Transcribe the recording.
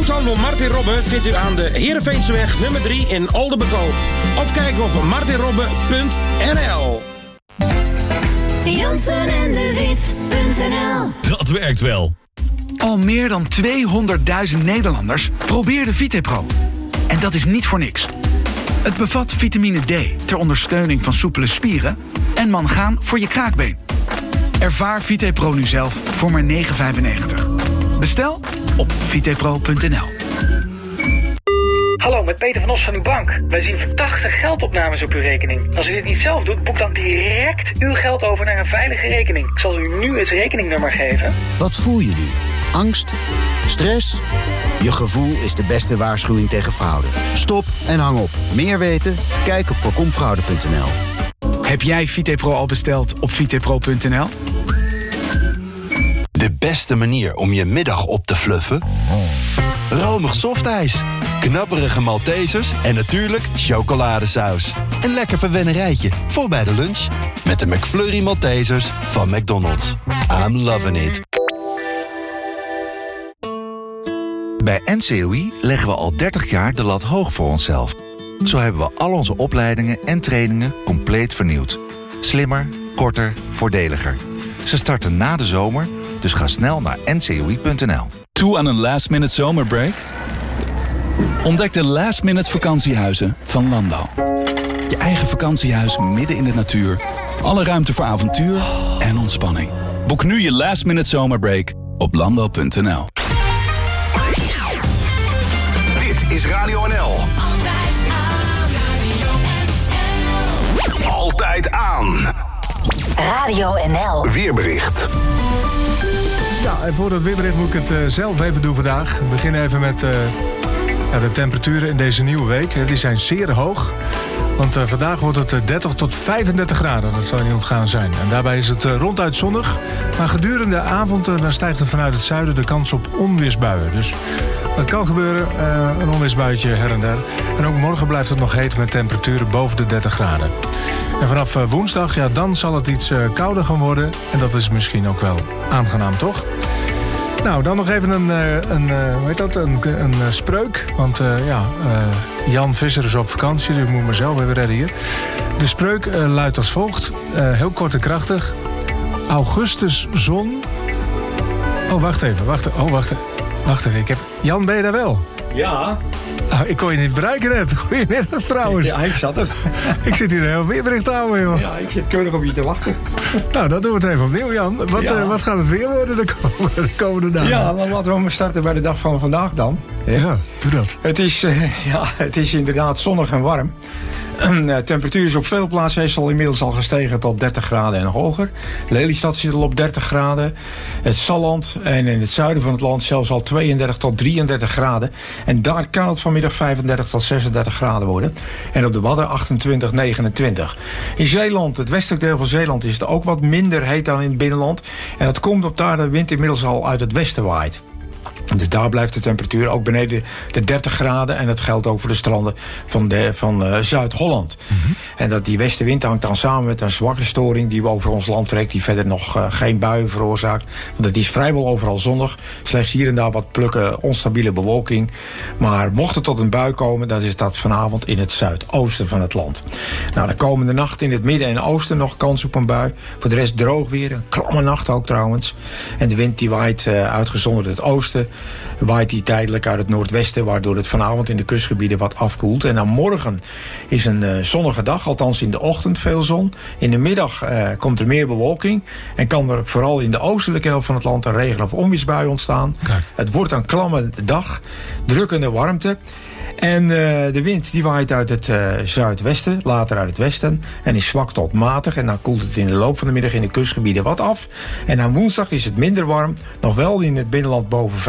Groothandel Martin Robbe vindt u aan de Heerenveenseweg nummer 3 in Oldenbekoop. Of kijk op martinrobbe.nl. Jansen en de Wit.nl. Dat werkt wel. Al meer dan 200.000 Nederlanders probeerden VitePro. En dat is niet voor niks. Het bevat vitamine D ter ondersteuning van soepele spieren en mangaan voor je kraakbeen. Ervaar VitePro nu zelf voor maar €9,95. Bestel op vitepro.nl. Hallo, met Peter van Os van uw bank. Wij zien verdachte geldopnames op uw rekening. Als u dit niet zelf doet, boek dan direct uw geld over naar een veilige rekening. Ik zal u nu het rekeningnummer geven. Wat voel je nu? Angst? Stress? Je gevoel is de beste waarschuwing tegen fraude. Stop en hang op. Meer weten? Kijk op voorkomfraude.nl. Heb jij VitePro al besteld op vitepro.nl? De beste manier om je middag op te fluffen? Romig softijs, knapperige Maltesers en natuurlijk chocoladesaus. Een lekker verwennerijtje voor bij de lunch. Met de McFlurry Maltesers van McDonald's. I'm loving it. Bij NCOI leggen we al 30 jaar de lat hoog voor onszelf. Zo hebben we al onze opleidingen en trainingen compleet vernieuwd. Slimmer, korter, voordeliger. Ze starten na de zomer, dus ga snel naar ncoi.nl. Toe aan een last-minute zomerbreak? Ontdek de last-minute vakantiehuizen van Landal. Je eigen vakantiehuis midden in de natuur. Alle ruimte voor avontuur en ontspanning. Boek nu je last-minute zomerbreak op landal.nl. Dit is Radio NL. Altijd aan. Radio NL. Weerbericht. Ja, en voor dat weerbericht moet ik het zelf even doen vandaag. We beginnen even met de temperaturen in deze nieuwe week. Die zijn zeer hoog. Want vandaag wordt het 30 tot 35 graden. Dat zal je niet ontgaan zijn. En daarbij is het ronduit zonnig. Maar gedurende de avond dan stijgt er vanuit het zuiden de kans op onweersbuien. Dus het kan gebeuren, een onweersbuitje her en der. En ook morgen blijft het nog heet met temperaturen boven de 30 graden. En vanaf woensdag, ja, dan zal het iets kouder gaan worden. En dat is misschien ook wel aangenaam, toch? Nou, dan nog even een spreuk. Want Jan Visser is op vakantie, dus ik moet mezelf even redden hier. De spreuk luidt als volgt. Heel kort en krachtig. Augustus zon. Oh, wacht even. Jan, ben je daar wel? Ja. Oh, ik kon je niet bereiken net. Goedemiddag trouwens. Ja, ik zat er. Ik zit hier een heel weerbericht aan, joh. Ja, ik zit keurig op je te wachten. Nou, dan doen we het even opnieuw, Jan. Wat gaat het weer worden de komende dagen? Ja, dan laten we maar starten bij de dag van vandaag dan. Ja, doe dat. Het is inderdaad zonnig en warm. De temperatuur is op veel plaatsen inmiddels al gestegen tot 30 graden en hoger. Lelystad zit al op 30 graden. Het Salland en in het zuiden van het land zelfs al 32 tot 33 graden. En daar kan het vanmiddag 35 tot 36 graden worden. En op de Wadden 28, 29. In Zeeland, het westelijk deel van Zeeland, is het ook wat minder heet dan in het binnenland. En dat komt op daar de wind inmiddels al uit het westen waait. Dus daar blijft de temperatuur ook beneden de 30 graden. En dat geldt ook voor de stranden van Zuid-Holland. Mm-hmm. En die westenwind hangt dan samen met een zwakke storing die over ons land trekt. Die verder nog geen buien veroorzaakt. Want het is vrijwel overal zonnig. Slechts hier en daar wat plukken onstabiele bewolking. Maar mocht het tot een bui komen, dan is dat vanavond in het zuidoosten van het land. Nou, de komende nacht in het midden en oosten nog kans op een bui. Voor de rest droog weer. Een klamme nacht ook trouwens. En de wind die waait uitgezonderd het oosten. Waait die tijdelijk uit het noordwesten, waardoor het vanavond in de kustgebieden wat afkoelt. En dan morgen is een zonnige dag, althans in de ochtend veel zon. In de middag komt er meer bewolking en kan er vooral in de oostelijke helft van het land een regen- of onweersbui ontstaan. Kijk. Het wordt een klamme dag, drukkende warmte. En de wind die waait uit het zuidwesten, later uit het westen. En is zwak tot matig. En dan koelt het in de loop van de middag in de kustgebieden wat af. En aan woensdag is het minder warm. Nog wel in het binnenland boven